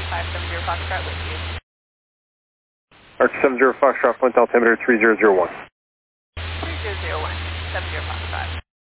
570 Foxtrot with you. Arch 70 Foxtrot, point altimeter 3001. 3001, 70 Foxtrot.